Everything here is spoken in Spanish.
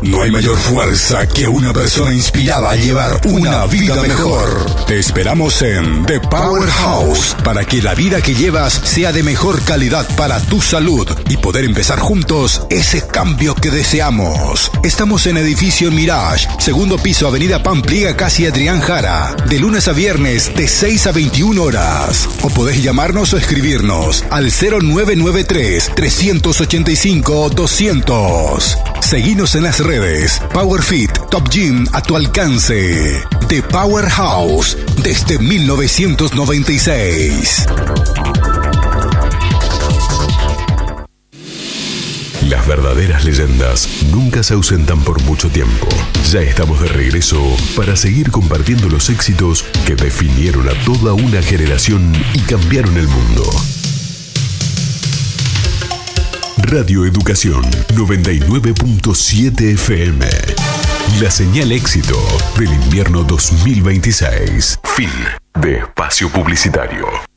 No hay mayor fuerza que una persona inspirada a llevar una vida mejor. Te esperamos en The Powerhouse para que la vida que llevas sea de mejor calidad para tu salud y poder empezar juntos ese cambio que deseamos. Estamos en edificio Mirage, segundo piso, avenida Pampliega, casi Adrián Jara, de lunes a viernes de 6 a 21 horas. O podés llamarnos o escribirnos al 0993-385-200. Seguinos en las redes. PowerFit, Top Gym a tu alcance. The Powerhouse, desde 1996. Las verdaderas leyendas nunca se ausentan por mucho tiempo. Ya estamos de regreso para seguir compartiendo los éxitos que definieron a toda una generación y cambiaron el mundo. Radio Educación 99.7 FM. La señal éxito del invierno 2026. Fin de espacio publicitario.